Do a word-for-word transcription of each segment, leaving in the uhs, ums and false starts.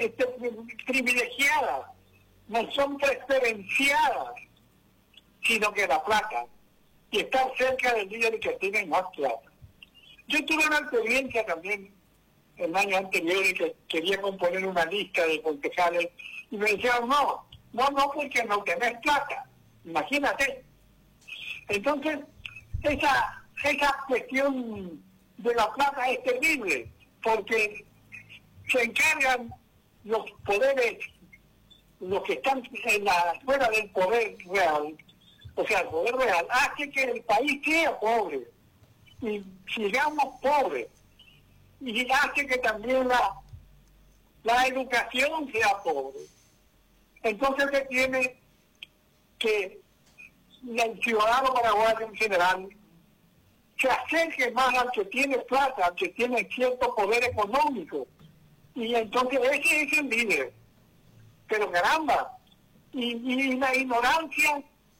este, privilegiadas, no son preferenciadas, sino que la plata, y estar cerca del líder que tiene más plata. Yo tuve una experiencia también el año anterior y que quería componer una lista de concejales y me decían, no, no, no, porque no tenés plata, imagínate. Entonces, esa, esa cuestión de la plata es terrible, porque se encargan los poderes, los que están en la, fuera del poder real, o sea, el poder real, hace que el país sea pobre, y sigamos pobres, y hace que también la, la educación sea pobre. Entonces se tiene que el ciudadano paraguayo en general se acerque más al que tiene plata, al que tiene cierto poder económico, y entonces ese es el líder. Pero caramba, y, y la ignorancia,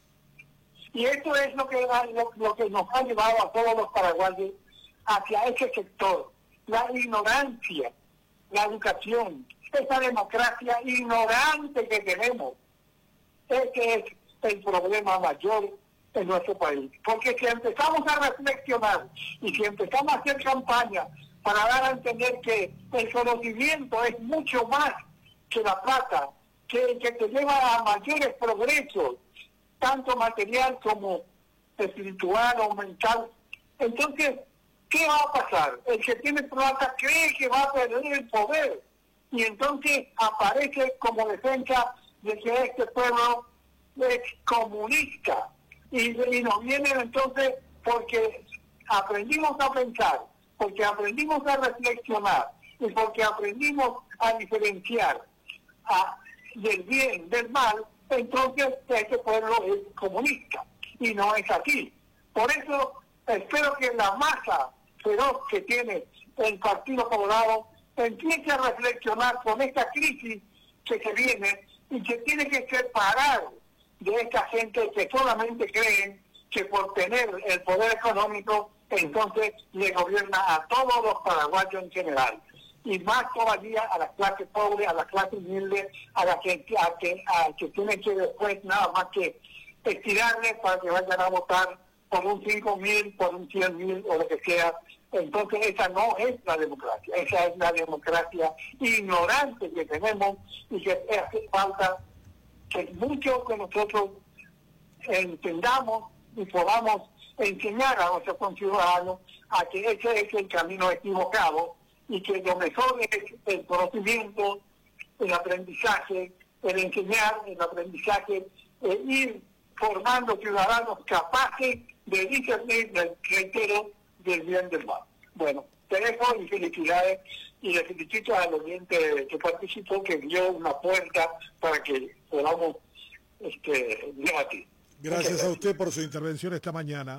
y esto es lo que, lo, lo que nos ha llevado a todos los paraguayos hacia ese sector, la ignorancia, la educación, esa democracia ignorante que tenemos. Ese es el problema mayor en nuestro país. Porque si empezamos a reflexionar y si empezamos a hacer campaña para dar a entender que el conocimiento es mucho más que la plata, que, que te lleva a mayores progresos, tanto material como espiritual o mental, entonces, ¿qué va a pasar? El que tiene plata cree que va a perder el poder y entonces aparece como defensa de que este pueblo es comunista y, y nos vienen entonces porque aprendimos a pensar, porque aprendimos a reflexionar y porque aprendimos a diferenciar a, del bien, del mal, entonces este pueblo es comunista y no es así. Por eso espero que la masa feroz que tiene el Partido Colorado empiece a reflexionar con esta crisis que se viene y que tiene que separar de esta gente que solamente creen que por tener el poder económico entonces le gobierna a todos los paraguayos en general y más todavía a la clase pobre, a la clase humilde, a la que, a que, a que tiene que después nada más que estirarle para que vayan a votar por un cinco mil, por un cien mil o lo que sea. Entonces esa no es la democracia, esa es la democracia ignorante que tenemos y que hace falta que muchos de nosotros entendamos y podamos enseñar a nuestros conciudadanos a que ese es el camino equivocado y que lo mejor es el conocimiento, el aprendizaje, el enseñar, el aprendizaje, eh, ir formando ciudadanos capaces de discernir, reitero, del bien del mal. Bueno, te dejo y felicidades y le felicito al oyente que participó, que dio una puerta para que podamos este, debatir. Gracias a usted por su intervención esta mañana.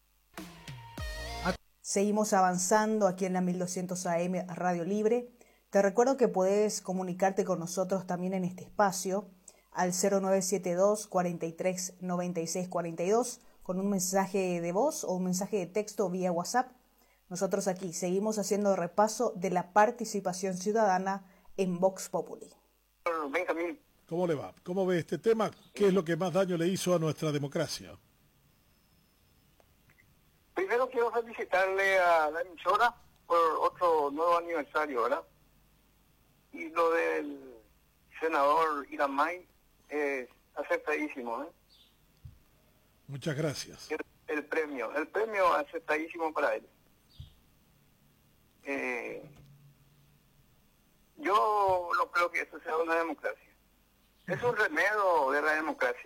Seguimos avanzando aquí en la mil doscientos A M Radio Libre. Te recuerdo que podés comunicarte con nosotros también en este espacio al cero nueve siete dos, cuarenta y tres, noventa y seis cuarenta y dos con un mensaje de voz o un mensaje de texto vía WhatsApp. Nosotros aquí seguimos haciendo repaso de la participación ciudadana en Vox Populi. Benjamín. ¿Cómo le va? ¿Cómo ve este tema? ¿Qué es lo que más daño le hizo a nuestra democracia? Primero quiero felicitarle a la emisora por otro nuevo aniversario, ¿verdad? Y lo del senador Iramay es aceptadísimo, ¿eh? Muchas gracias. El, el premio, el premio aceptadísimo para él. Eh, yo no creo que esto sea una democracia. Es un remedio de la democracia.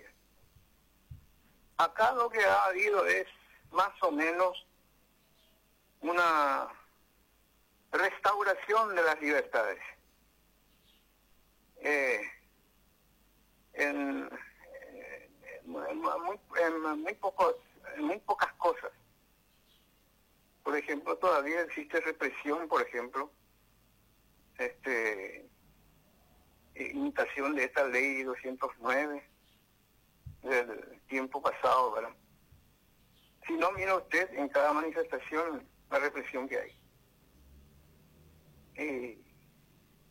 Acá lo que ha habido es más o menos una restauración de las libertades. Eh, en, en, en, muy, en, muy pocos, en muy pocas cosas. Por ejemplo, todavía existe represión, por ejemplo, este, imitación de esta ley doscientos nueve del tiempo pasado, ¿verdad? Si no, mira usted en cada manifestación la represión que hay. Eh,